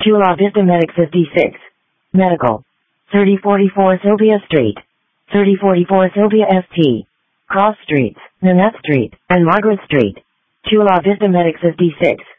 Chula Vista Medics is D6. Medical. 3044 Sylvia Street. 3044 Sylvia St. Cross Streets, Nanette Street, and Margaret Street. Chula Vista Medics is D6.